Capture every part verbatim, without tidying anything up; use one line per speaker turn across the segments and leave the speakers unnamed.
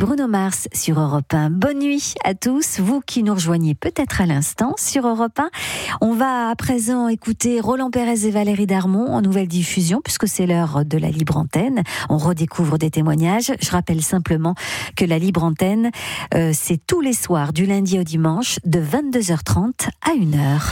Bruno Mars sur Europe un. Bonne nuit à tous, vous qui nous rejoignez peut-être à l'instant sur Europe un. On va à présent écouter Roland Pérez et Valérie Darmon en nouvelle diffusion, puisque c'est l'heure de la libre antenne. On redécouvre des témoignages. Je rappelle simplement que la libre antenne, euh, c'est tous les soirs du lundi au dimanche de vingt-deux heures trente à une heure.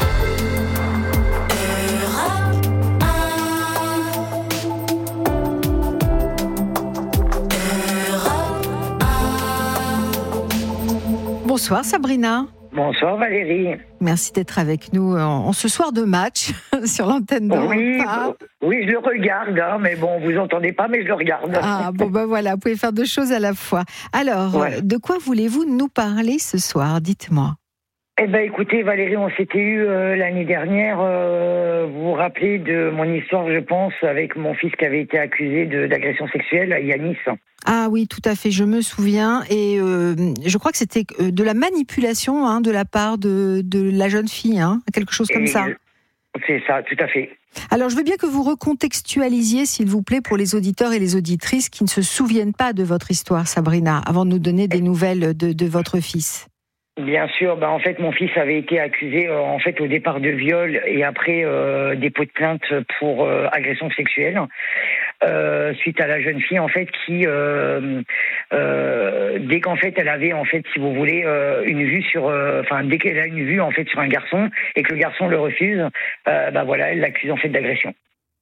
Bonsoir Sabrina.
Bonsoir Valérie.
Merci d'être avec nous en, en ce soir de match sur l'antenne de
Oui,
Europa.
oui, je le regarde, hein, mais bon, vous entendez pas, mais je le regarde.
Ah bon ben voilà, vous pouvez faire deux choses à la fois. Alors,
ouais.
De quoi voulez-vous nous parler ce soir? Dites-moi.
Eh ben, écoutez Valérie, on s'était eu euh, l'année dernière. Euh, vous vous rappelez de mon histoire, je pense, avec mon fils qui avait été accusé de, d'agression sexuelle à Yanis.
Ah oui, tout à fait, je me souviens. Et euh, je crois que c'était de la manipulation hein, de la part de, de la jeune fille, hein, quelque chose comme
Et
ça.
C'est ça, tout à fait.
Alors, je veux bien que vous recontextualisiez, s'il vous plaît, pour les auditeurs et les auditrices qui ne se souviennent pas de votre histoire, Sabrina, avant de nous donner des nouvelles de, de votre fils.
Bien sûr, bah en fait mon fils avait été accusé euh, en fait au départ de viol et après euh, dépôt de plainte pour euh, agression sexuelle euh, suite à la jeune fille en fait qui euh, euh, dès qu'en fait elle avait en fait si vous voulez euh, une vue sur enfin euh, dès qu'elle a une vue en fait sur un garçon et que le garçon le refuse, euh, bah voilà elle l'accuse en fait d'agression.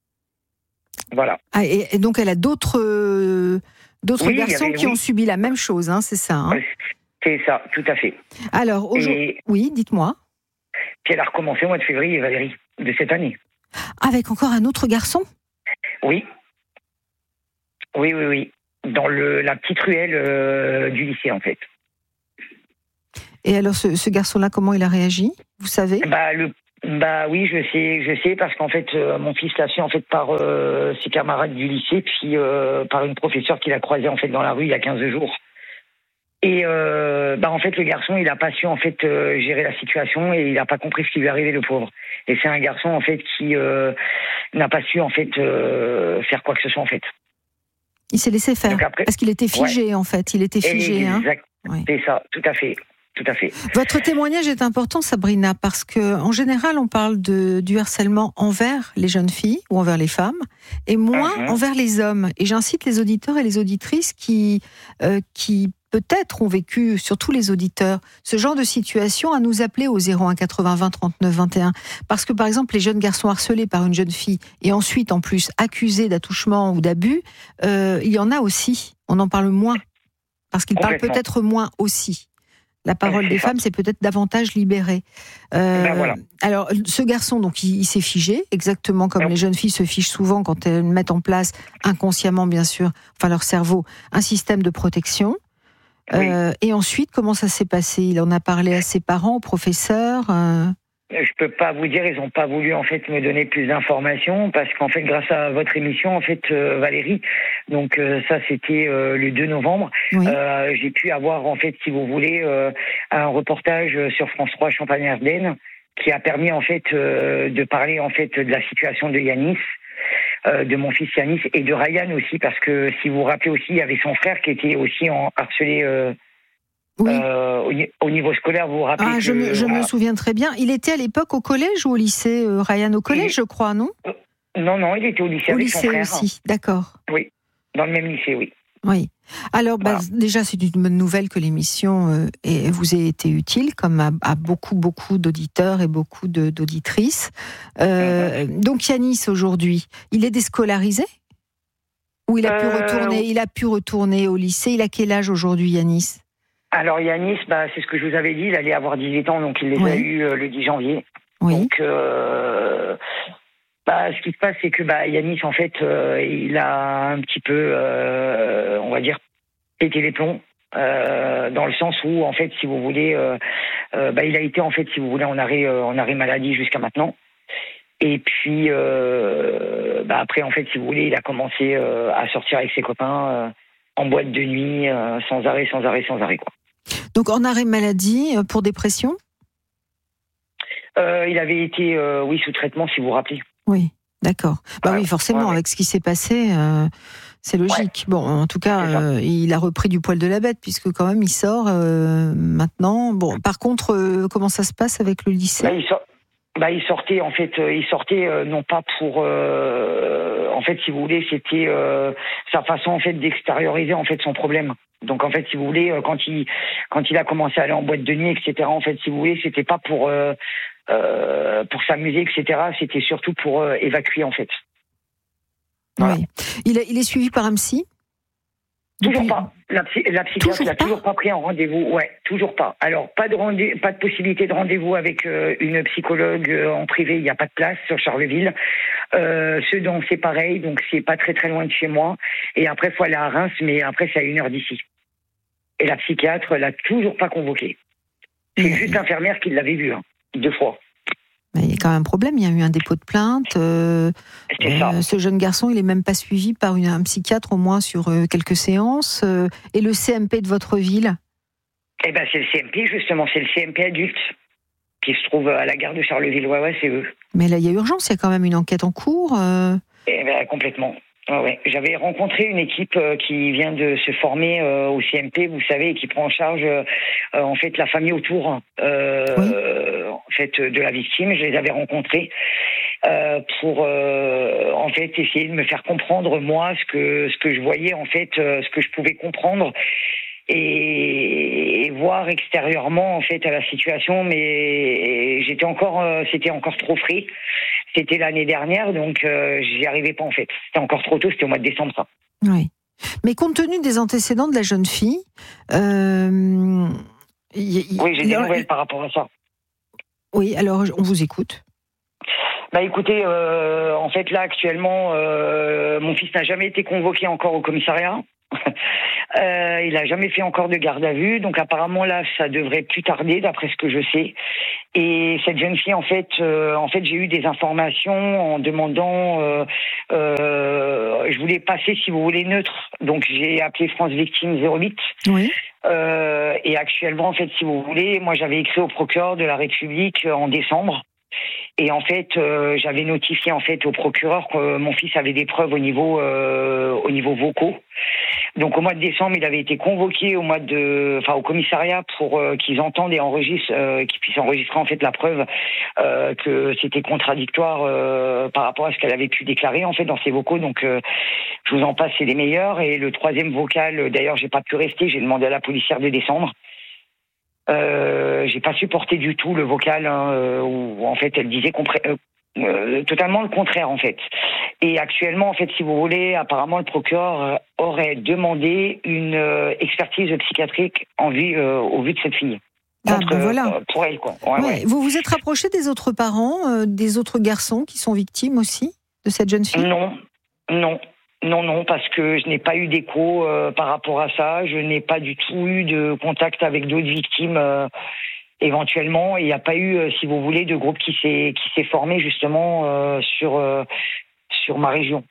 Voilà.
Ah, et, et donc elle a d'autres euh, d'autres
oui,
garçons
avait,
qui
oui.
ont subi la même chose, hein, c'est ça. Hein.
C'est ça, tout à fait.
Alors, aujourd'hui...
Et...
oui, dites-moi.
Puis elle a recommencé au mois de février, Valérie, de cette année.
Avec encore un autre garçon ?
Oui. Oui, oui, oui. Dans le, la petite ruelle euh, du lycée, en fait.
Et alors, ce, ce garçon-là, comment il a réagi ? Vous savez ?
Bah, le, bah oui, je sais, je sais, parce qu'en fait, euh, mon fils l'a su en fait, par euh, ses camarades du lycée, puis euh, par une professeure qu'il a croisée en fait, dans la rue il y a quinze jours. Et euh, bah en fait le garçon il a pas su en fait euh, gérer la situation et il a pas compris ce qui lui arrivait, le pauvre. Et c'est un garçon en fait qui euh, n'a pas su en fait euh, faire quoi que ce soit en fait.
Il s'est laissé faire.
Après,
parce qu'il était figé
ouais.
en fait, il était figé.
Exact.
Hein ouais.
C'est ça, tout à fait. Tout à fait.
Votre témoignage est important, Sabrina, parce que en général, on parle de, du harcèlement envers les jeunes filles ou envers les femmes, et moins uh-huh. envers les hommes. Et j'incite les auditeurs et les auditrices qui, euh, qui peut-être ont vécu, surtout les auditeurs, ce genre de situation, à nous appeler au zéro un quatre-vingts vingt trente-neuf vingt et un. Parce que, par exemple, les jeunes garçons harcelés par une jeune fille et ensuite, en plus, accusés d'attouchement ou d'abus, euh, il y en a aussi. On en parle moins. Parce qu'ils parlent peut-être moins aussi. La parole des ça. femmes, c'est peut-être davantage libérée. Euh,
ben voilà.
Alors, ce garçon, donc, il, il s'est figé, exactement comme ben. les jeunes filles se figent souvent quand elles mettent en place, inconsciemment, bien sûr, enfin leur cerveau, un système de protection. Oui. Euh, et ensuite, comment ça s'est passé ? Il en a parlé à ses parents, aux professeurs euh...
Je peux pas vous dire, ils ont pas voulu en fait me donner plus d'informations parce qu'en fait grâce à votre émission en fait euh, Valérie, donc euh, ça c'était euh, le deux novembre, oui. euh, j'ai pu avoir en fait si vous voulez euh, un reportage sur France trois Champagne-Ardenne qui a permis en fait euh, de parler en fait de la situation de Yanis, euh, de mon fils Yanis et de Ryan aussi parce que si vous vous rappelez aussi il y avait son frère qui était aussi en harcelé. Euh,
Oui.
Euh, au, au niveau scolaire, vous vous rappelez
Ah,
que,
je, me, je
ah,
me souviens très bien. Il était à l'époque au collège ou au lycée, euh, Ryan, au collège, je crois, non ?
Non, non, il était au lycée
au
avec
lycée
son frère.
Aussi, d'accord.
Oui, dans le même lycée, oui.
Oui. Alors, voilà. bah, déjà, c'est une bonne nouvelle que l'émission euh, ait, vous ait été utile, comme à, à beaucoup, beaucoup d'auditeurs et beaucoup de, d'auditrices. Euh, mm-hmm. Donc, Yanis, aujourd'hui, il est déscolarisé ? Ou il a pu
euh...
retourner, il a pu retourner au lycée ? Il a quel âge aujourd'hui, Yanis ?
Alors Yanis, bah, c'est ce que je vous avais dit, il allait avoir dix-huit ans, donc il les
oui.
a eus euh, le dix janvier.
Oui.
Donc, euh, bah, ce qui se passe, c'est que bah, Yanis, en fait, euh, il a un petit peu, euh, on va dire, pété les plombs, euh, dans le sens où, en fait, si vous voulez, euh, euh, bah, il a été, en fait, si vous voulez, en arrêt, euh, en arrêt maladie jusqu'à maintenant. Et puis, euh, bah, après, en fait, si vous voulez, il a commencé euh, à sortir avec ses copains euh, en boîte de nuit, euh, sans arrêt, sans arrêt, sans arrêt, quoi.
Donc en arrêt maladie pour dépression ?
euh, Il avait été, euh, oui, sous traitement, si vous vous rappelez.
Oui, d'accord. Bah
ouais,
oui, forcément, ouais, ouais. avec ce qui s'est passé, euh, C'est logique. Ouais. Bon, en tout cas, euh, il a repris du poil de la bête, puisque quand même, il sort euh, maintenant. Bon, par contre, euh, comment ça se passe avec le lycée ?
Bah, il, sort... bah, il sortait, en fait, euh, il sortait euh, non pas pour... Euh... En fait, si vous voulez, c'était euh, sa façon, en fait, d'extérioriser, en fait, son problème. Donc, en fait, si vous voulez, euh, quand il, quand il a commencé à aller en boîte de nuit, et cetera, en fait, si vous voulez, c'était pas pour, euh, euh, pour s'amuser, et cetera. C'était surtout pour euh, évacuer, en fait.
Voilà. Oui. Il, a, il est suivi par un psy ?
Toujours pas. La, psy, la psychiatre n'a toujours pas pris un rendez-vous. Ouais, toujours pas. Alors, pas de rendez, pas de possibilité de rendez-vous avec euh, une psychologue euh, en privé. Il n'y a pas de place sur Charleville. Euh, Sedan, c'est pareil. Donc, c'est pas très très loin de chez moi. Et après, il faut aller à Reims, mais après, c'est à une heure d'ici. Et la psychiatre l'a toujours pas convoqué. C'est mmh. juste l'infirmière qui l'avait vu, hein, deux fois.
Mais il y a quand même un problème, il y a eu un dépôt de plainte. Euh, euh, ce jeune garçon, il n'est même pas suivi par une, un psychiatre au moins sur euh, quelques séances. Euh, et le C M P de votre ville ?
Eh ben, c'est le C M P, justement, c'est le C M P adulte qui se trouve à la gare de Charleville. Ouais, ouais, c'est eux.
Mais là, il y a urgence, il y a quand même une enquête en cours. Euh...
Eh ben, complètement. Ouais, ouais. J'avais rencontré une équipe euh, qui vient de se former euh, au C M P, vous savez, et qui prend en charge euh, en fait la famille autour euh, oui. en fait de la victime. Je les avais rencontrés euh, pour euh, en fait essayer de me faire comprendre moi ce que ce que je voyais en fait, euh, ce que je pouvais comprendre. Et, et voir extérieurement en fait à la situation, mais j'étais encore, euh, c'était encore trop frais. C'était l'année dernière, donc euh, j'y arrivais pas en fait. C'était encore trop tôt, c'était au mois de décembre ça.
Oui, mais compte tenu des antécédents de la jeune fille, euh, y, y,
oui, j'ai des alors, nouvelles par rapport à ça.
Oui, alors on vous écoute.
Bah écoutez, euh, en fait là actuellement, euh, mon fils n'a jamais été convoqué encore au commissariat. Euh, il a jamais fait encore de garde à vue, donc apparemment là, ça devrait plus tarder, d'après ce que je sais. Et cette jeune fille, en fait, euh, en fait, j'ai eu des informations en demandant, euh, euh, je voulais passer, si vous voulez, neutre. Donc j'ai appelé France Victime zéro huit.
Oui.
Euh, et actuellement, en fait, si vous voulez, moi j'avais écrit au procureur de la République en décembre. Et en fait, euh, j'avais notifié en fait au procureur que mon fils avait des preuves au niveau, euh, au niveau vocaux. Donc au mois de décembre, il avait été convoqué au mois de, enfin au commissariat pour euh, qu'ils entendent et enregistrent, euh, qu'ils puissent enregistrer en fait la preuve euh, que c'était contradictoire euh, par rapport à ce qu'elle avait pu déclarer en fait dans ses vocaux. Donc euh, je vous en passe, c'est les meilleurs. Et le troisième vocal, d'ailleurs, j'ai pas pu rester. J'ai demandé à la policière de descendre. Euh, j'ai pas supporté du tout le vocal hein, où en fait elle disait compré- euh, euh, totalement le contraire en fait. Et actuellement en fait si vous voulez apparemment le procureur aurait demandé une euh, expertise psychiatrique en vue euh, au vu de cette fille.
Contre, ah ben voilà.
euh, pour elle quoi. Ouais,
ouais.
Ouais.
Vous vous êtes rapproché des autres parents, euh, des autres garçons qui sont victimes aussi de cette jeune fille ?
Non, non. Non, non, parce que je n'ai pas eu d'écho euh, par rapport à ça. Je n'ai pas du tout eu de contact avec d'autres victimes euh, éventuellement. Il n'y a pas eu, euh, si vous voulez, de groupe qui s'est qui s'est formé justement euh, sur euh, sur ma région.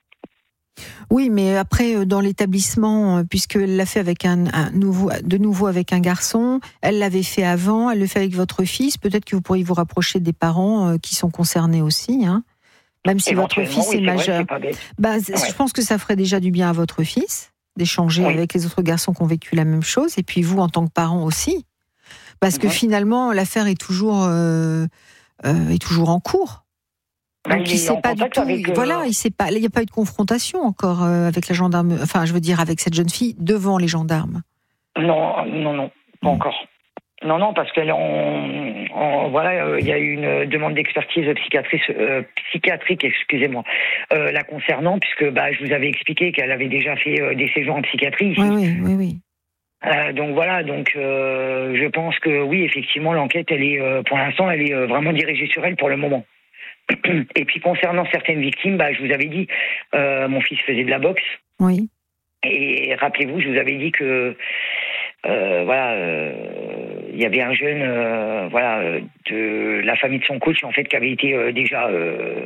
Oui, mais après dans l'établissement, puisqu'elle l'a fait avec un, un nouveau, de nouveau avec un garçon, elle l'avait fait avant, elle le fait avec votre fils. Peut-être que vous pourriez vous rapprocher des parents euh, qui sont concernés aussi, hein. Même si votre fils oui, est majeur, vrai, bah, ouais. Je pense que ça ferait déjà du bien à votre fils d'échanger oui. avec les autres garçons qui ont vécu la même chose, et puis vous en tant que parent aussi, parce que ouais. finalement l'affaire est toujours euh, euh, est toujours en cours.
Bah,
Donc
il,
il sait pas du tout. Avec, euh... Voilà, il sait pas. Il n'y a pas eu de confrontation encore euh, avec la gendarme. Enfin, je veux dire avec cette jeune fille devant les gendarmes.
Non, non, non, pas mmh. encore. Non, non, parce que on, on, voilà, il euh, y a eu une demande d'expertise psychiatrique, euh, psychiatrique, excusez-moi, euh, la concernant, puisque bah, je vous avais expliqué qu'elle avait déjà fait euh, des séjours en psychiatrie ici.
Oui, oui, oui. oui.
Euh, donc voilà, donc euh, je pense que oui, effectivement, l'enquête, elle est, euh, pour l'instant, elle est euh, vraiment dirigée sur elle pour le moment. Et puis concernant certaines victimes, bah, je vous avais dit, euh, mon fils faisait de la boxe.
Oui.
Et rappelez-vous, je vous avais dit que euh, voilà, euh, il y avait un jeune, euh, voilà, de la famille de son coach en fait qui avait été euh, déjà euh,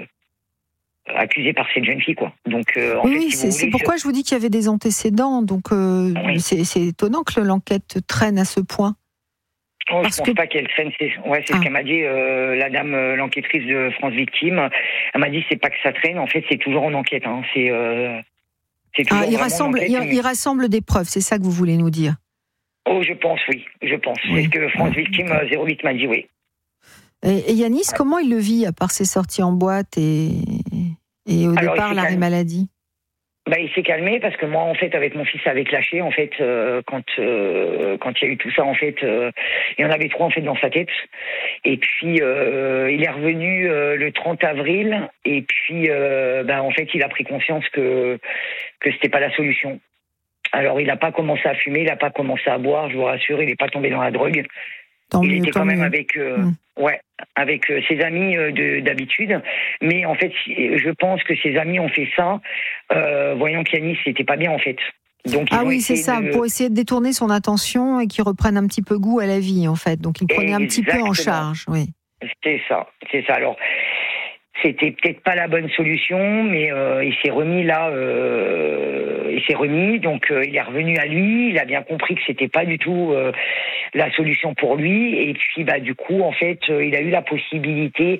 accusé par cette jeune fille, quoi. Donc, euh, en
oui,
fait,
oui,
si
c'est,
vous
c'est
voulez,
pourquoi
je...
je vous dis qu'il y avait des antécédents. Donc, euh, oui. c'est, c'est étonnant que l'enquête traîne à ce point.
Oh, je pense que... pas qu'elle traîne. C'est, ouais, c'est ah. ce qu'elle m'a dit, euh, la dame, euh, l'enquêtrice de France Victime. Elle m'a dit c'est pas que ça traîne. En fait, c'est toujours en enquête. Hein. C'est, euh... C'est
ah, il rassemble, il, il rassemble des preuves, c'est ça que vous voulez nous dire?
Oh, je pense, oui, je pense. Oui. C'est ce que France Victime zéro huit m'a dit, oui.
Et, et Yanis, ouais. comment il le vit, à part ses sorties en boîte et, et au Alors, départ, l'arrêt maladie?
Bah, il s'est calmé parce que moi, en fait, avec mon fils, avec lâché, en fait, euh, quand euh, quand il y a eu tout ça, en fait, euh, il y en avait trop en fait dans sa tête. Et puis euh, il est revenu euh, le trente avril. Et puis, euh, bah, en fait, il a pris conscience que que c'était pas la solution. Alors, il n'a pas commencé à fumer, il n'a pas commencé à boire. Je vous rassure, il n'est pas tombé dans la drogue. Tant il mieux, était quand même mieux. avec euh, mmh. ouais avec euh, ses amis euh, de, d'habitude, mais en fait je pense que ses amis ont fait ça euh, voyant qu'Yanis c'était pas bien en fait. Donc
ah oui c'est ça de... pour essayer de détourner son attention et qu'il reprenne un petit peu goût à la vie en fait. Donc il prenait Exactement. un petit peu en charge. Oui.
C'est ça, c'est ça. Alors c'était peut-être pas la bonne solution, mais euh, il s'est remis là, euh, il s'est remis, donc euh, il est revenu à lui. Il a bien compris que c'était pas du tout euh, la solution pour lui, et puis bah du coup en fait, euh, il a eu la possibilité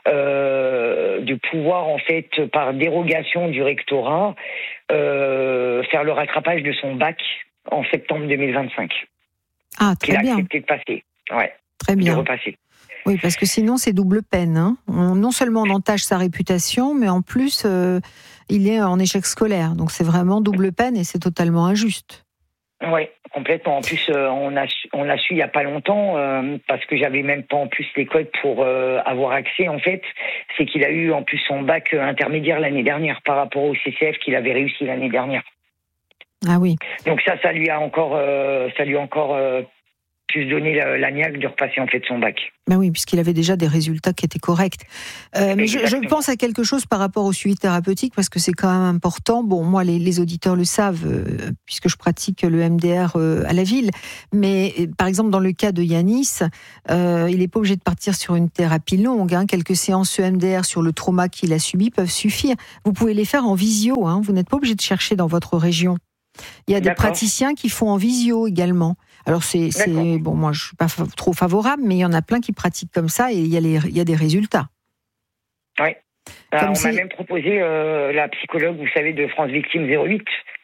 euh, de pouvoir en fait par dérogation du rectorat euh, faire le rattrapage de son bac en septembre deux mille vingt-cinq.
Ah très bien.
Il a accepté de passer, ouais,
très bien.
De repasser.
Oui, parce que sinon c'est double peine. Hein. On, non seulement on entache sa réputation, mais en plus euh, il est en échec scolaire. Donc c'est vraiment double peine et c'est totalement injuste.
Oui, complètement. En plus, euh, on a su, on l'a su il y a pas longtemps euh, parce que j'avais même pas en plus les codes pour euh, avoir accès. En fait, c'est qu'il a eu en plus son bac intermédiaire l'année dernière par rapport au C C F qu'il avait réussi l'année dernière.
Ah oui.
Donc ça, ça lui a encore, euh, ça lui a encore. Euh, plus donner la, la niaque de repasser en fait son bac.
Ben oui, puisqu'il avait déjà des résultats qui étaient corrects. Euh, mais je, je pense à quelque chose par rapport au suivi thérapeutique, parce que c'est quand même important. Bon, moi, les, les auditeurs le savent, euh, puisque je pratique le M D R euh, à la ville. Mais euh, par exemple, dans le cas de Yanis, euh, il n'est pas obligé de partir sur une thérapie longue. Hein. Quelques séances E M D R sur le trauma qu'il a subi peuvent suffire. Vous pouvez les faire en visio. Hein. Vous n'êtes pas obligé de chercher dans votre région. Il y a des D'accord. praticiens qui font en visio également. Alors c'est, c'est bon, moi je suis pas fa- trop favorable, mais il y en a plein qui pratiquent comme ça et il y a les, il y a des résultats.
Oui. Alors, on c'est... m'a même proposé euh, la psychologue, vous savez, de France Victime zéro huit.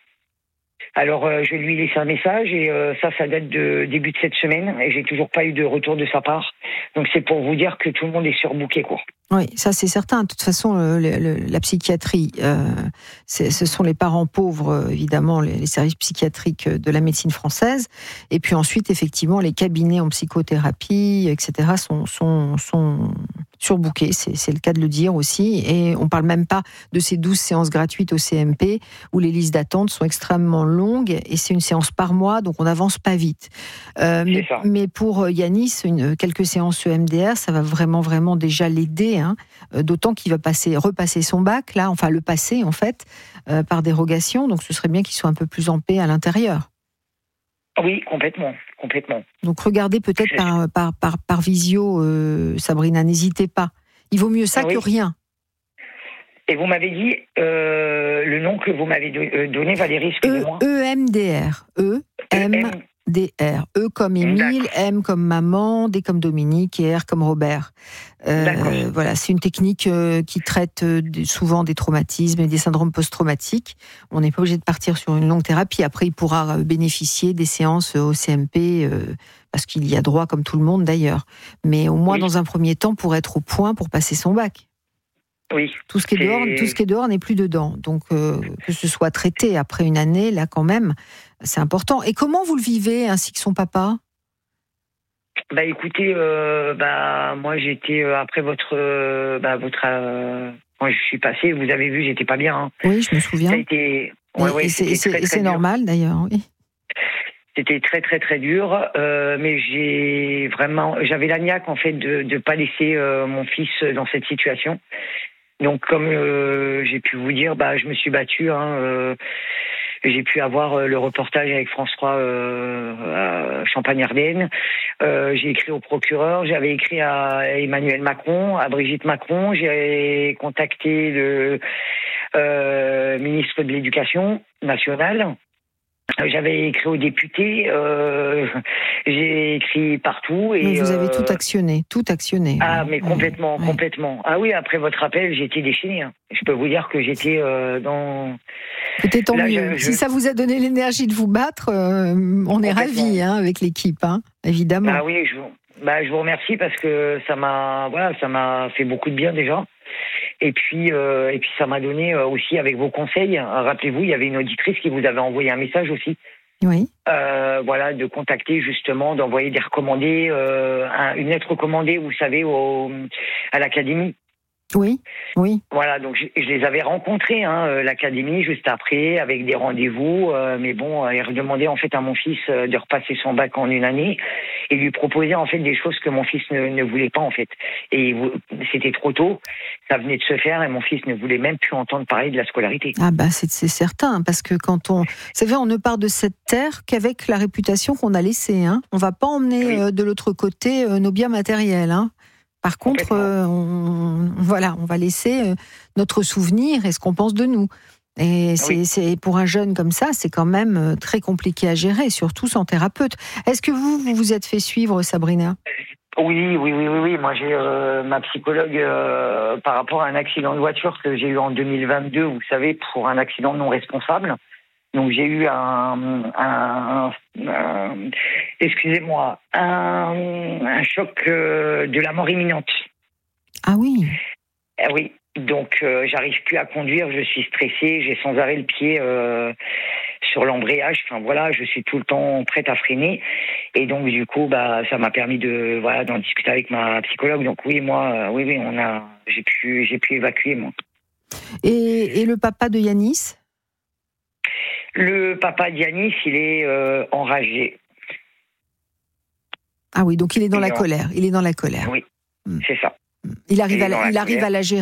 Alors euh, je lui ai laissé un message et euh, ça, ça date de début de cette semaine et j'ai toujours pas eu de retour de sa part. Donc c'est pour vous dire que tout le monde est surbooké, quoi.
Oui, ça c'est certain. De toute façon, le, le, la psychiatrie, euh, c'est, ce sont les parents pauvres, évidemment, les, les services psychiatriques de la médecine française. Et puis ensuite, effectivement, les cabinets en psychothérapie, et cetera, sont, sont, sont surbookés. C'est, c'est le cas de le dire aussi. Et on parle même pas de ces douze séances gratuites au C M P où les listes d'attente sont extrêmement longues et c'est une séance par mois, donc on n'avance pas vite. Euh, mais, mais pour Yanis, une, quelques séances E M D R, ça va vraiment, vraiment déjà l'aider. Hein, d'autant qu'il va passer, repasser son bac, là, enfin le passer en fait, euh, par dérogation, donc ce serait bien qu'il soit un peu plus en paix à l'intérieur.
Oui, complètement, complètement.
Donc regardez peut-être Je... par, par, par, par visio, euh, Sabrina, n'hésitez pas. Il vaut mieux ça ah, oui. que rien.
Et vous m'avez dit euh, le nom que vous m'avez donné, Valérie, excusez-moi.
E M D R. E M D R. E comme Émile, D'accord. M comme maman, D comme Dominique et R comme Robert. Euh, voilà, c'est une technique euh, qui traite euh, souvent des traumatismes et des syndromes post-traumatiques. On n'est pas obligé de partir sur une longue thérapie. Après, il pourra bénéficier des séances au C M P euh, parce qu'il y a droit comme tout le monde d'ailleurs. Mais au moins, oui. dans un premier temps, pour être au point pour passer son bac.
Oui.
Tout ce qui est dehors, tout ce qui est dehors n'est plus dedans. Donc euh, que ce soit traité après une année, là quand même, c'est important. Et comment vous le vivez ainsi que son papa ?
Bah écoutez, euh, bah moi j'étais euh, après votre, euh, bah votre, euh, quand je suis passée, vous avez vu, j'étais pas bien. Hein.
Oui, je me souviens.
Ça a été,
ouais, ouais, et c'est, c'est, très, c'est normal d'ailleurs. Oui.
C'était très très très dur, euh, mais j'ai vraiment, j'avais la niaque en fait de de pas laisser euh, mon fils dans cette situation. Donc comme euh, j'ai pu vous dire, bah je me suis battue. Hein, euh, j'ai pu avoir le reportage avec France trois euh, à Champagne-Ardenne. Euh, j'ai écrit au procureur, j'avais écrit à Emmanuel Macron, à Brigitte Macron. J'ai contacté le euh, ministre de l'Éducation nationale. J'avais écrit aux députés, euh, j'ai écrit partout. Et,
mais vous avez
euh,
tout actionné, tout actionné.
Ah, mais complètement,
oui.
complètement. Ah oui, après votre appel, j'étais déchaîné. Hein. Je peux vous dire que j'étais euh, dans...
Écoutez, tant
Là,
mieux.
je, je...
Si ça vous a donné l'énergie de vous battre, euh, on est ravis hein, avec l'équipe, hein, évidemment.
Ah oui, je vous... Bah, je vous remercie parce que ça m'a, voilà, ça m'a fait beaucoup de bien déjà. Et puis, euh, et puis ça m'a donné aussi avec vos conseils. Rappelez-vous, il y avait une auditrice qui vous avait envoyé un message aussi.
Oui.
Euh, voilà, de contacter justement, d'envoyer des recommandés, euh, un, une lettre recommandée, vous savez, au, à l'académie.
Oui, oui.
Voilà, donc je, je les avais rencontrés, hein, l'académie, juste après, avec des rendez-vous. Euh, mais bon, elle redemandait en fait à mon fils de repasser son bac en une année et lui proposer en fait des choses que mon fils ne, ne voulait pas en fait. Et c'était trop tôt, ça venait de se faire et mon fils ne voulait même plus entendre parler de la scolarité.
Ah bah c'est, c'est certain, parce que quand on, vous savez, on ne part de cette terre qu'avec la réputation qu'on a laissée. Hein. On va pas emmener oui. euh, de l'autre côté euh, nos biens matériels. Hein. Par contre, euh, on, voilà, on va laisser euh, notre souvenir et ce qu'on pense de nous. Et c'est, oui. c'est, pour un jeune comme ça, c'est quand même très compliqué à gérer, surtout sans thérapeute. Est-ce que vous, vous vous êtes fait suivre, Sabrina ?
Oui, oui, oui, oui, oui. Moi, j'ai euh, ma psychologue euh, par rapport à un accident de voiture que j'ai eu en deux mille vingt-deux, vous savez, pour un accident non responsable. Donc j'ai eu un, un, un, un excusez-moi, un, un choc euh, de la mort imminente.
Ah oui.
Euh, oui. Donc euh, j'arrive plus à conduire, je suis stressée, j'ai sans arrêt le pied euh, sur l'embrayage. Enfin voilà, je suis tout le temps prête à freiner. Et donc du coup, bah ça m'a permis de voilà d'en discuter avec ma psychologue. Donc oui, moi, euh, oui, oui, on a, j'ai pu, j'ai pu évacuer moi.
Et, et le papa de Yanis ?
Le papa d'Yanis, il est euh, enragé.
Ah oui, donc il est dans
il
la
est en...
colère. Il est dans la colère.
Oui,
mmh.
c'est ça.
Il arrive, à la,
la,
il arrive à la gérer ?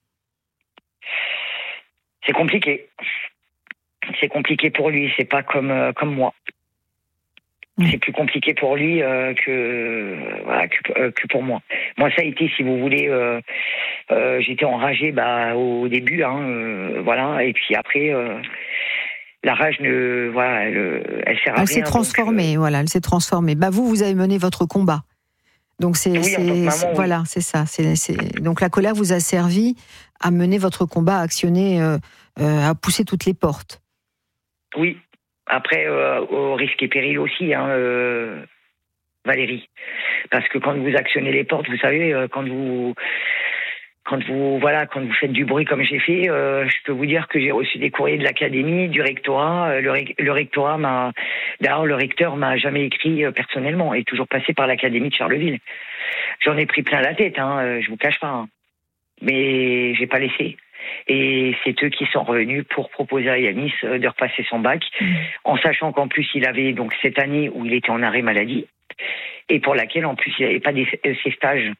C'est compliqué. C'est compliqué pour lui. C'est pas comme euh, comme moi. Mmh. C'est plus compliqué pour lui euh, que, euh, voilà, que, euh, que pour moi. Moi, ça a été, si vous voulez, euh, euh, j'étais enragé bah, au début, hein, euh, voilà, et puis après. Euh, La rage, ne, voilà, elle, elle sert à
elle
rien.
Elle s'est transformée, donc, euh... voilà, elle s'est transformée. Bah vous, vous avez mené votre combat. Donc c'est,
oui,
c'est,
maman,
c'est
oui.
voilà, c'est ça. C'est, c'est... Donc la colère vous a servi à mener votre combat, à actionner, euh, euh, à pousser toutes les portes.
Oui. Après, euh, au risque et péril aussi, hein, euh, Valérie. Parce que quand vous actionnez les portes, vous savez, euh, quand vous Quand vous voilà, quand vous faites du bruit comme j'ai fait, euh, je peux vous dire que j'ai reçu des courriers de l'académie, du rectorat. Le, le rectorat m'a, d'ailleurs, le recteur m'a jamais écrit euh, personnellement, est toujours passé par l'académie de Charleville. J'en ai pris plein la tête, hein, je vous cache pas, hein. Mais j'ai pas laissé. Et c'est eux qui sont revenus pour proposer à Yanis de repasser son bac, mmh. en sachant qu'en plus il avait donc cette année où il était en arrêt maladie, et pour laquelle en plus il n'avait pas des, ses stages.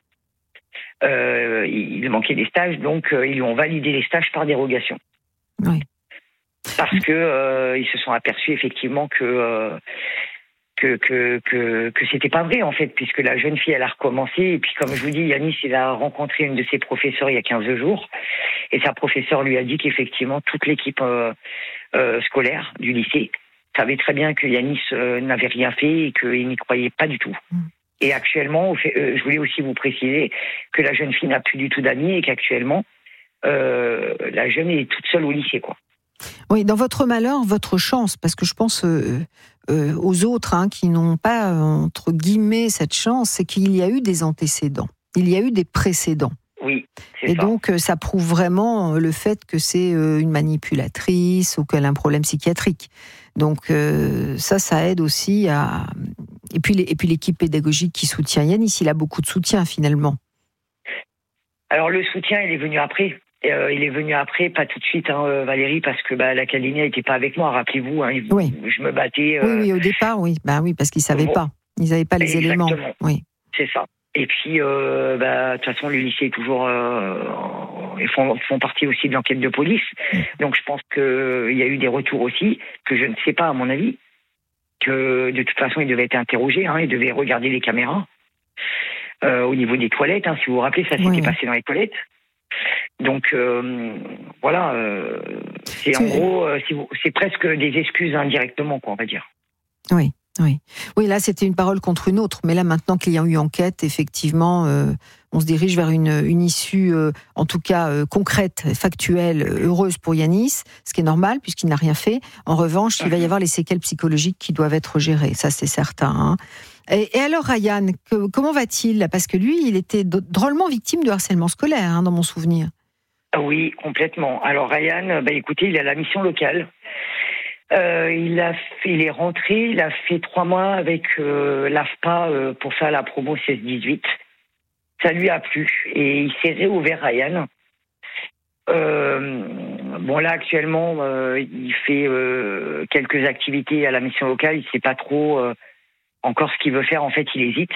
Euh, il manquait des stages, donc euh, ils lui ont validé les stages par dérogation.
Oui.
Parce que euh, ils se sont aperçus effectivement que euh, que que que que c'était pas vrai en fait, puisque la jeune fille elle a recommencé et puis comme je vous dis, Yanis il a rencontré une de ses professeurs il y a quinze jours et sa professeure lui a dit qu'effectivement toute l'équipe euh, euh, scolaire du lycée savait très bien que Yanis euh, n'avait rien fait et qu'il n'y croyait pas du tout. Mm. Et actuellement, je voulais aussi vous préciser que la jeune fille n'a plus du tout d'amis et qu'actuellement, euh, la jeune est toute seule au lycée, quoi.
Oui, dans votre malheur, votre chance, parce que je pense euh, euh, aux autres hein, qui n'ont pas, entre guillemets, cette chance, c'est qu'il y a eu des antécédents, il y a eu des précédents.
Oui, c'est
et
ça.
donc, ça prouve vraiment le fait que c'est une manipulatrice ou qu'elle a un problème psychiatrique. Donc, euh, ça, ça aide aussi à... Et puis, et puis l'équipe pédagogique qui soutient Yanis, il a beaucoup de soutien finalement.
Alors le soutien, il est venu après. Euh, il est venu après, pas tout de suite, hein, Valérie, parce que bah, l'académie n'était pas avec moi. Rappelez-vous, hein,
oui.
je me battais.
Euh... Oui, oui, au départ, oui, bah oui, parce qu'ils savaient bon. pas, ils n'avaient pas les
Exactement.
éléments. Oui,
c'est ça. Et puis, euh, bah, de toute façon, le lycée est toujours, euh, ils font, font partie aussi de l'enquête de police. Mmh. Donc, je pense qu'il y a eu des retours aussi que je ne sais pas, à mon avis. Que de toute façon, il devait être interrogé, hein, il devait regarder les caméras euh, au niveau des toilettes. Hein, si vous vous rappelez, ça s'était oui. passé dans les toilettes. Donc euh, voilà, euh, c'est, c'est en gros, euh, c'est, c'est presque des excuses indirectement, quoi, on va dire.
Oui, oui, oui. Là, c'était une parole contre une autre, mais là, maintenant qu'il y a eu enquête, effectivement, euh, on se dirige vers une, une issue, euh, en tout cas euh, concrète, factuelle, heureuse pour Yanis, ce qui est normal puisqu'il n'a rien fait. En revanche, il va y avoir les séquelles psychologiques qui doivent être gérées, ça c'est certain. Hein. Et, et alors, Ryan, que, comment va-t-il ? Parce que lui, il était drôlement victime de harcèlement scolaire, hein, dans mon souvenir.
Oui, complètement. Alors Ryan, bah écoutez, il est à la mission locale. Euh, il a fait, il est rentré, il a fait trois mois avec euh, l'A F P A euh, pour faire la promo seize dix-huit. Ça lui a plu et il s'est réouvert, Ryan. Euh, bon là actuellement, euh, il fait euh, quelques activités à la mission locale. Il sait pas trop euh, encore ce qu'il veut faire. En fait, il hésite.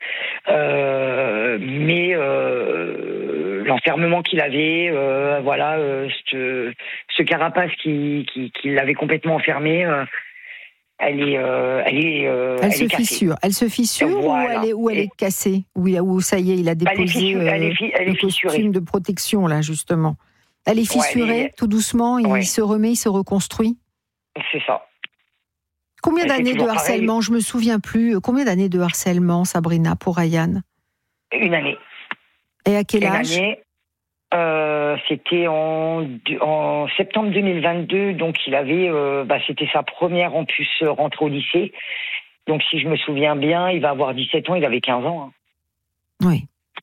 Euh, mais euh, l'enfermement qu'il avait, euh, voilà, euh, ce, ce carapace qui, qui, qui l'avait complètement enfermé, euh, elle est, euh, elle est, euh,
elle, elle
se
est fissure. Elle se fissure voilà. ou elle est, ou elle est cassée, ou où ça y est, il a déposé
elle est elle est fi- elle est
le costume
fissurée.
de protection là justement. Elle est fissurée, ouais, elle est... tout doucement. Il ouais. se remet, il se reconstruit.
C'est ça.
Combien et d'années de harcèlement ? Pareil. Je me souviens plus. Combien d'années de harcèlement, Sabrina, pour Ryan ?
Une année.
Et à quel
Une
âge ?
année, euh, c'était en, en septembre deux mille vingt-deux, donc il avait, euh, bah, c'était sa première en plus rentrée au lycée. Donc si je me souviens bien, il va avoir dix-sept ans, il avait quinze ans. Hein.
Oui.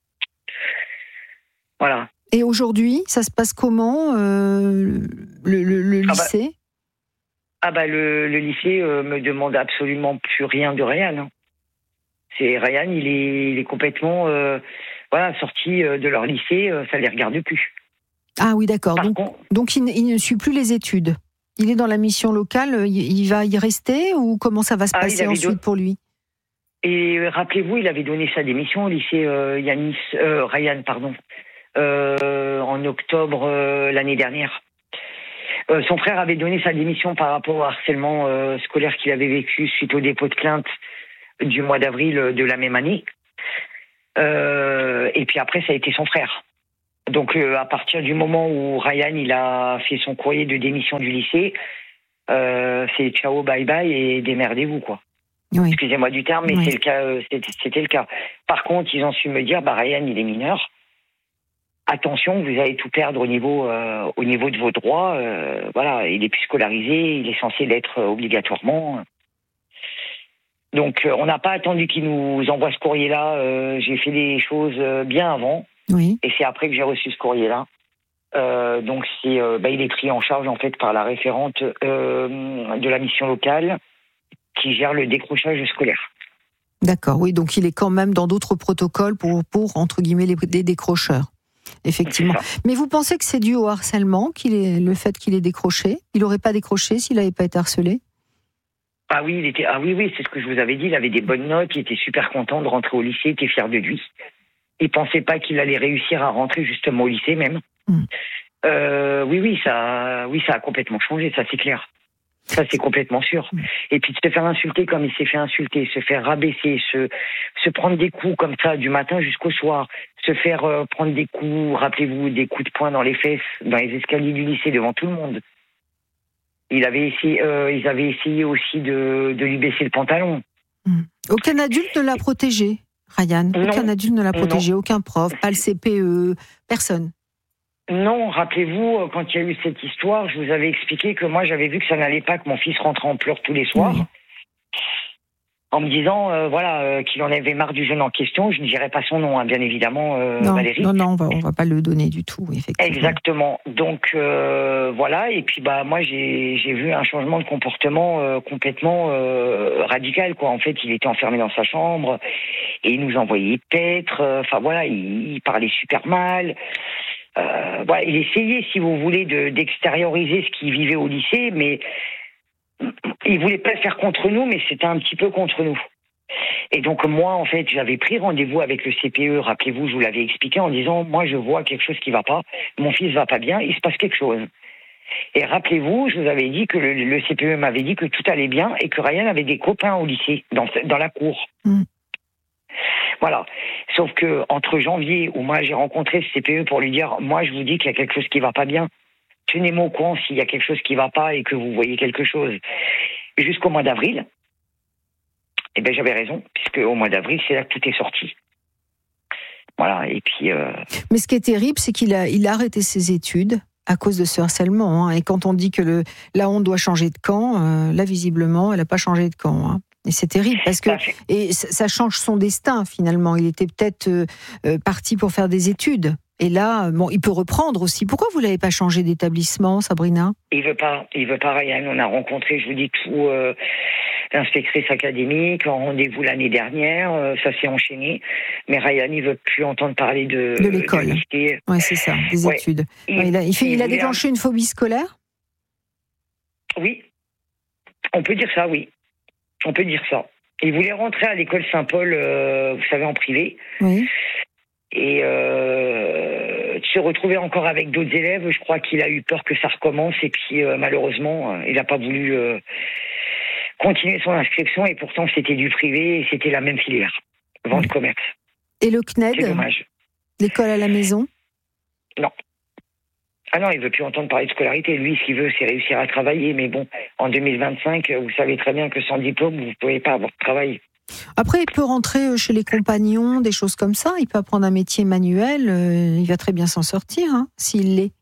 Voilà.
Et aujourd'hui, ça se passe comment, euh, le, le, le lycée ?
Ah bah... Ah bah le, le lycée euh, me demande absolument plus rien de Ryan. Hein. C'est Ryan, il est, il est complètement euh, voilà sorti de leur lycée, euh, ça les regarde plus.
Ah oui, d'accord.
Par
donc
contre,
donc il, il ne suit plus les études. Il est dans la mission locale. Il, il va y rester ou comment ça va se ah, passer ensuite don... pour lui ?
Et rappelez-vous, il avait donné sa démission au lycée euh, Yanis, euh, Ryan, pardon, euh, en octobre euh, l'année dernière. Euh, son frère avait donné sa démission par rapport au harcèlement euh, scolaire qu'il avait vécu suite au dépôt de plainte du mois d'avril de la même année. Euh, et puis après, ça a été son frère. Donc, euh, à partir du moment où Ryan il a fait son courrier de démission du lycée, euh, c'est ciao, bye bye et démerdez-vous, quoi. Oui. Excusez-moi du terme, mais oui. c'est le cas, euh, c'était, c'était le cas. Par contre, ils ont su me dire, bah Ryan, il est mineur. Attention, vous allez tout perdre au niveau, euh, au niveau de vos droits. Euh, voilà, il est plus scolarisé, il est censé l'être obligatoirement. Donc, euh, on n'a pas attendu qu'il nous envoie ce courrier-là. Euh, j'ai fait les choses bien avant,
oui.
Et c'est après que j'ai reçu ce courrier-là. Euh, donc, c'est, euh, bah, il est pris en charge en fait par la référente euh, de la mission locale qui gère le décrochage scolaire.
D'accord, oui. Donc, il est quand même dans d'autres protocoles pour, pour entre guillemets, les, les décrocheurs. Effectivement. Mais vous pensez que c'est dû au harcèlement, qu'il est, le fait qu'il ait décroché ? Il n'aurait pas décroché s'il n'avait pas été harcelé ?
Ah oui, il était, ah oui, oui, c'est ce que je vous avais dit. Il avait des bonnes notes, il était super content de rentrer au lycée, il était fier de lui. Il pensait pas qu'il allait réussir à rentrer justement au lycée même. Mmh. Euh, oui, oui, ça, oui, ça a complètement changé, ça c'est clair. Ça c'est complètement sûr. Mmh. Et puis de se faire insulter comme il s'est fait insulter, se faire rabaisser, se, se prendre des coups comme ça du matin jusqu'au soir, se faire euh, prendre des coups, rappelez-vous, des coups de poing dans les fesses, dans les escaliers du lycée devant tout le monde. Il avait essayé, euh, ils avaient essayé aussi de, de lui baisser le pantalon.
Mmh. Aucun adulte ne l'a protégé, Ryan.
Non.
Aucun adulte ne l'a protégé, non. Aucun prof, pas le C P E, personne.
Non, rappelez-vous, quand il y a eu cette histoire, je vous avais expliqué que moi j'avais vu que ça n'allait pas, que mon fils rentrait en pleurs tous les soirs. Oui. En me disant, euh, voilà, euh, qu'il en avait marre du jeune en question. Je ne dirais pas son nom, hein, bien évidemment, euh,
non,
Valérie.
Non, non, on va, on va pas le donner du tout, effectivement.
Exactement. Donc, euh, voilà. Et puis, bah, moi, j'ai, j'ai vu un changement de comportement euh, complètement euh, radical, quoi. En fait, il était enfermé dans sa chambre et il nous envoyait paître. Enfin, voilà, il, il parlait super mal. Euh, voilà, il essayait, si vous voulez, de, d'extérioriser ce qu'il vivait au lycée, mais il voulait pas le faire contre nous, mais c'était un petit peu contre nous. Et donc moi, en fait, j'avais pris rendez-vous avec le C P E, rappelez-vous, je vous l'avais expliqué, en disant, moi je vois quelque chose qui va pas, mon fils va pas bien, il se passe quelque chose. Et rappelez-vous, je vous avais dit que le, le C P E m'avait dit que tout allait bien et que Ryan avait des copains au lycée, dans, dans la cour. Mmh. Voilà. Sauf que entre janvier, où moi j'ai rencontré ce C P E pour lui dire, moi je vous dis qu'il y a quelque chose qui va pas bien, tenez-moi au courant s'il y a quelque chose qui va pas et que vous voyez quelque chose. Jusqu'au mois d'avril, eh ben j'avais raison, puisque au mois d'avril, c'est là que tout est sorti. Voilà, et puis... Euh...
Mais ce qui est terrible, c'est qu'il a, il a arrêté ses études à cause de ce harcèlement. Hein. Et quand on dit que le, la honte doit changer de camp, euh, là, visiblement, elle n'a pas changé de camp. Hein. Et c'est terrible, parce que et ça change son destin, finalement. Il était peut-être euh, euh, parti pour faire des études. Et là, bon, il peut reprendre aussi. Pourquoi vous l'avez pas changé d'établissement, Sabrina ?
Il veut pas. Il veut pas, Ryan. On a rencontré, je vous dis tout... Euh... l'inspectrice académique, en rendez-vous l'année dernière, euh, ça s'est enchaîné. Mais Ryan, il veut plus entendre parler de,
de l'école. Oui, c'est ça, des ouais. études. Il, ouais, il a, il fait, il il a déclenché un... une phobie scolaire ?
Oui, on peut dire ça, oui. On peut dire ça. Il voulait rentrer à l'école Saint-Paul, euh, vous savez, en privé.
Oui.
Et euh, se retrouver encore avec d'autres élèves, je crois qu'il a eu peur que ça recommence. Et puis, euh, malheureusement, euh, il n'a pas voulu... Euh, continuer son inscription, et pourtant c'était du privé et c'était la même filière, vente oui. commerce.
Et le C N E D ?
C'est dommage.
L'école à la maison ?
Non. Ah non, il veut plus entendre parler de scolarité. Lui, ce qu'il veut, c'est réussir à travailler. Mais bon, en deux mille vingt-cinq, vous savez très bien que sans diplôme, vous ne pouvez pas avoir de travail.
Après, il peut rentrer chez les compagnons, des choses comme ça. Il peut apprendre un métier manuel. Euh, il va très bien s'en sortir, hein, s'il l'est.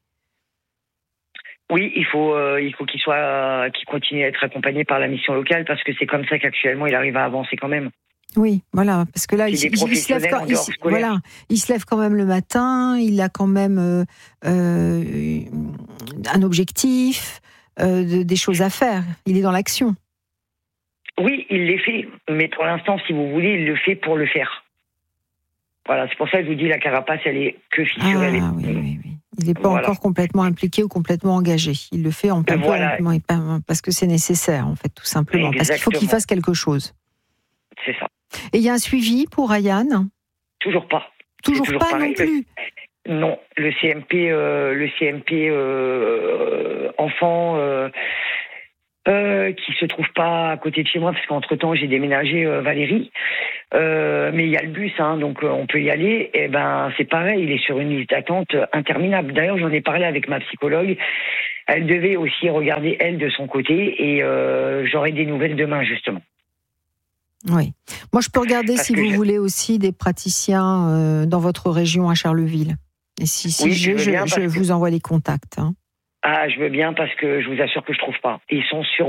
Oui, il faut, euh, il faut qu'il soit, euh, qu'il continue à être accompagné par la mission locale, parce que c'est comme ça qu'actuellement il arrive à avancer quand même.
Oui, voilà, parce que là, il, il, il, se lève quand, il, voilà, il se lève quand même le matin, il a quand même euh, euh, un objectif, euh, de, des choses à faire. Il est dans l'action.
Oui, il les fait, mais pour l'instant, si vous voulez, il le fait pour le faire. Voilà, c'est pour ça que je vous dis, la carapace, elle est que fissurée.
Ah, oui, oui, oui. Il n'est pas voilà. encore complètement impliqué ou complètement engagé. Il le fait en peu voilà. parce que c'est nécessaire, en fait, tout simplement. Exactement. Parce qu'il faut qu'il fasse quelque chose.
C'est ça.
Et il y a un suivi pour Ryan ?
Toujours pas.
Toujours, toujours pas pareil. Non plus.
Non, le C M P, euh, le C M P euh, enfant euh, euh, qui se trouve pas à côté de chez moi, parce qu'entre temps j'ai déménagé euh, Valérie. Euh, mais il y a le bus, hein, donc euh, on peut y aller. Et ben c'est pareil, il est sur une liste d'attente interminable. D'ailleurs, j'en ai parlé avec ma psychologue. Elle devait aussi regarder elle de son côté, et euh, j'aurai des nouvelles demain justement.
Oui. Moi, je peux regarder Parce si vous je... voulez aussi des praticiens euh, dans votre région à Charleville. Et si, si oui, j'ai, je, je, je vous envoie les contacts. Hein.
Ah, je veux bien, parce que je vous assure que je trouve pas. Ils sont sur